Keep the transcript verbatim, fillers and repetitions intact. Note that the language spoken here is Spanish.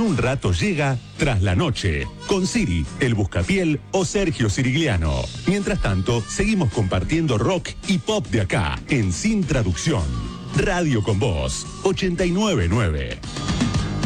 un rato llega Tras la Noche, con Siri, el Buscapiel o Sergio Sirigliano. Mientras tanto, seguimos compartiendo rock y pop de acá, en Sin Traducción. Radio con Voz, ochenta y nueve punto nueve.